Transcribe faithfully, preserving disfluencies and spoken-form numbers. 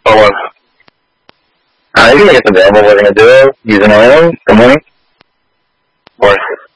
four one. Uh, you can make it available. We're going to do it. Using oil. Good morning. Of course.